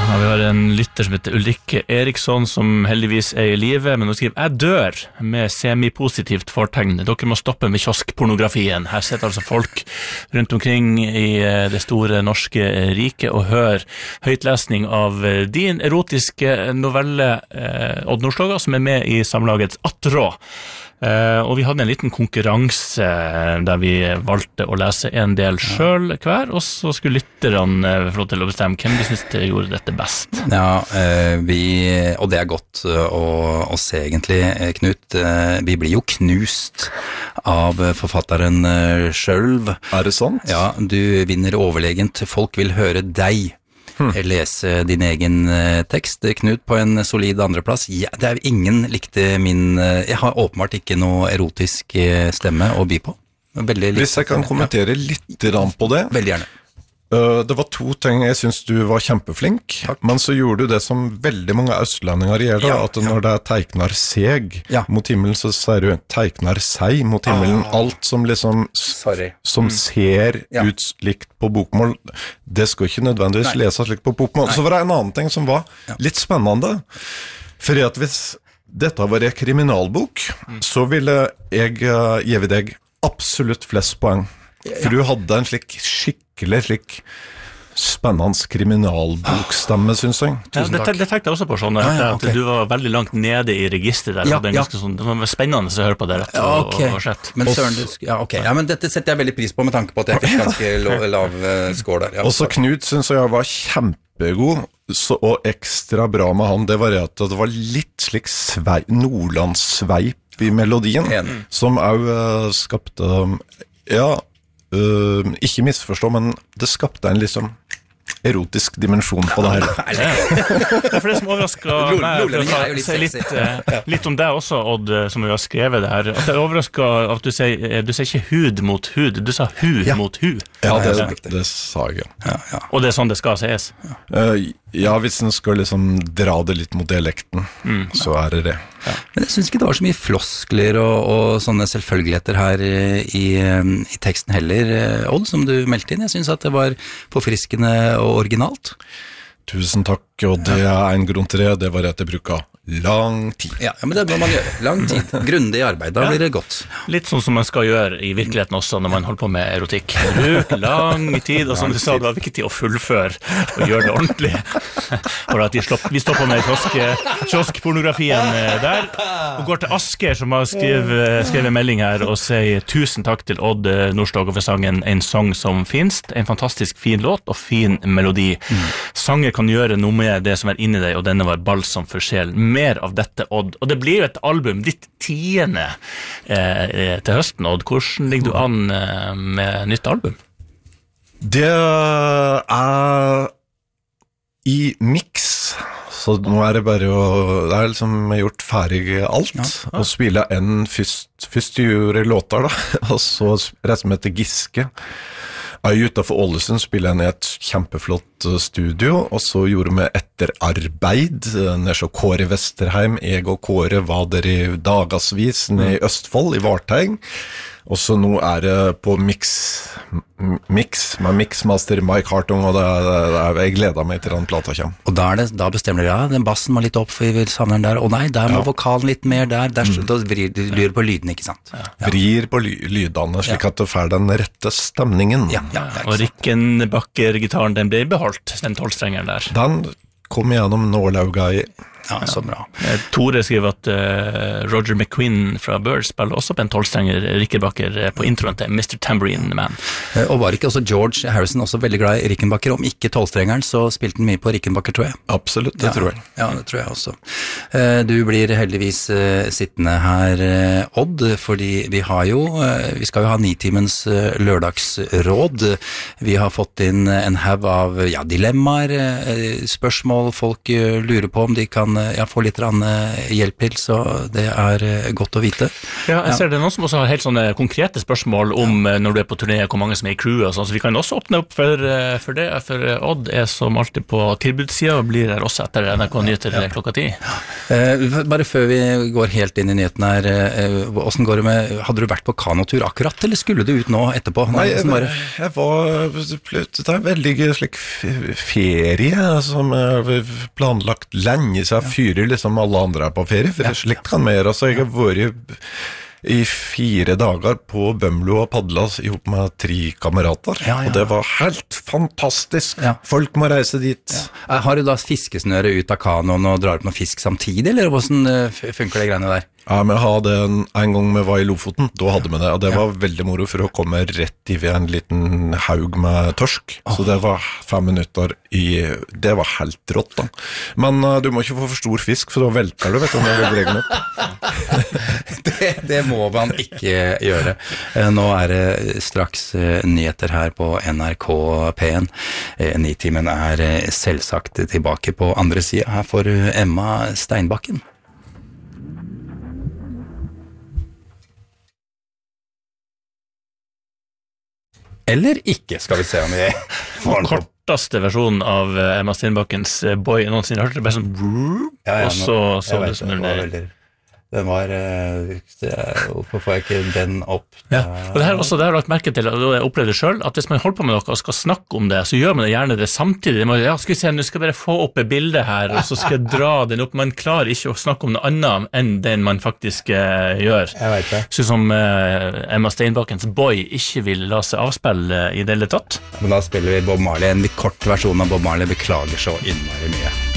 Ja, vi har en lytter som heter Ulrikke Eriksson, som heldigvis i live, men hun skriver, jeg dør med semipositivt fortegn. Dere må stoppe med kioskpornografien. Her sitter altså folk rundt omkring i det store norske riket og hører høytlesning av din erotiske novelle, Odd Nordstoga, som med i samlagets Attrå. Og vi hadde en liten konkurranse der vi valgte å lese en del selv hver, og så skulle lytterne få til å bestemme hvem de synes gjorde dette best. Ja, og det godt å se egentlig, Knut. Vi blir jo knust av forfatteren selv. Det sant? Ja, du vinner overlegent. Folk vil høre deg lese din egen tekst, Knut, på en solid andreplass. Ja, det ingen likte jeg har åpenbart ikke noe erotisk stemme å by på. Hvis jeg kan kommentere litt på det. Veldig gjerne. Det var 2 ting. Jeg synes du var kjempeflink, men så gjorde du det som veldig mange østlendinger gjør, at når det teiknar seg mot himmelen, så sier du teiknar seg mot himmelen. Alt som liksom som ser ut slikt på bokmål, det skal ikke nødvendigvis leses slikt på bokmål. Så var det en annen ting som var litt spennende, fordi at hvis dette var en kriminalbok, så ville jeg gi deg absolutt flest poeng. For du hadde en skikkelig spennende kriminalbokstemme, synes jeg. Ja, det tenkte jeg også på sånn, at du var veldig langt nede i registeret der. Det var spennende å høre på det rett og slett. Men men dette setter jeg veldig pris på med tanke på at jeg fikk ganske lav score der. Også Knut synes jeg var kjempegod, og ekstra bra med han, det var at det var litt slik nordlandssveip i melodien, som også skapte, ikke misforstå, men det skapte en liksom erotisk dimensjon på det her. For det som overrasket meg, for å si litt om deg også, Odd, som vi har skrevet det her, at det overrasket at du sier ikke hud mot hud, du sa hu mot hu. Ja, det sa jeg, Og det sånn det skal sies? Ja, hvis en skal liksom dra det litt mot dialekten, så det. Men jeg synes ikke det var så mye floskler og sånne selvfølgeligheter her i teksten heller, Odd, som du meldte inn. Jeg synes at det var forfriskende og originalt. Tusen takk, og det en grunn til det, det var at jeg bruker lang tid. Ja, men det må man gjøre. Lang tid. Grundig arbeid, da blir det godt. Litt sånn som man skal gjøre i virkeligheten også når man holder på med erotikk. Bruk lang tid, og som du sa, det var viktig å fullføre og gjøre det ordentlig. For at vi stopper med kioskpornografien der, og går til Asker, som har skrevet en melding her, og sier tusen takk til Odd Nordstoga for sangen En sang som finst, en fantastisk fin låt og fin melodi. Sanger kan gjøre noe med det som inni deg, og denne var balsam for sjelen. Mer av dette, Odd. Og det blir jo et album, ditt 10. Til høsten, Odd. Hvordan ligger du an med nytt album? Det i mix, så nå det bare det liksom gjort ferdig alt, og spille først gjøre låter da, og så rett som heter Giske. Utenfor Ålesund spiller jeg i et kjempeflott studio, og så gjorde vi etterarbeid nede så Kåre Vesterheim, jeg og Kåre var der i dagasvis nede i Østfold, i Varteng, og så nå det på mix med mixmaster Mike Hartung, og jeg gleder meg til den plata kommer. Og da bestemmer dere, den bassen må litt opp, for vi vil savne den der, og nei, der må vokalen litt mer der, da vrir du på lyden, ikke sant? Vrir på lydene, slik at du får den rette stemningen. Og Rickenbacker-gitaren, den ble beholdt, den 12-strengeren der. Den kom gjennom nålauga i. Ja, så bra. Tore skriver at Roger McQueen fra Birds spiller også på en 12-strenger Rickenbacker på introen til Mr. Tambourine Man. Og var ikke også George Harrison også veldig glad i Rickenbacker? Om ikke 12-strengeren, så spilte han mye på Rickenbacker, tror jeg. Absolutt, det tror jeg. Ja, det tror jeg også. Du blir heldigvis sittende her, Odd, fordi vi skal jo ha 9-timens lørdagsråd. Vi har fått inn en haug av dilemmaer, spørsmål folk lurer på om de kan få litt hjelp til, så det godt å vite. Ja, jeg ser det noen som også har helt sånne konkrete spørsmål om når du på turné, hvor mange som i crewet og sånn, så vi kan også åpne opp for det, for Odd som alltid på tilbudssida og blir her også etter NRK Nyheter klokka 10. Bare før vi går helt inn i nyheten her, hvordan går det med, hadde du vært på kanotur akkurat, eller skulle du ut nå etterpå? Nei, jeg var, det veldig slik ferie som jeg planlagt lenge, så jeg fyrer liksom alle andre på ferie, for slikt kan mer, altså jeg har vært i 4 dager på Bømlo og padlet ihop med 3 kamerater, og det var helt fantastisk. Folk må reise dit. Har du da fiskesnøre ut av kanoen og drar opp noe fisk samtidig, eller hvordan funker det greiene der? Ja, men jeg hadde en gang vi var i Lofoten, da hadde vi det, og det var veldig moro for å komme rett i en liten haug med torsk, så det var 5 minutter det var helt rått da. Men du må ikke få for stor fisk, for da velter du, vet du, om det blir egen opp. Det må man ikke gjøre. Nå det straks nyheter her på NRK P1. Nitimen selvsagt tilbake på andre siden. Her får Emma Steinbakken. Eller ikke, skal vi se om vi får den på. Korteste versjonen av Emma Steinbakkens Boy noensinne. Hørte det bare sånn og så det som den var hvorfor får jeg ikke den opp? Og det her også, det har jeg lagt merke til, og jeg opplevde det selv, at hvis man holder på med noe og skal snakke om det, så gjør man det gjerne det samtidig. Skal vi se, nå skal jeg bare få opp et bilde her, og så skal jeg dra den opp. Man klarer ikke å snakke om noe annet enn den man faktisk gjør. Jeg vet det. Så som Emma Steinbakkens Boy ikke vil la seg avspille i det hele tatt. Men da spiller vi Bob Marley, en litt kort versjon av Bob Marley, beklager så innmari mye.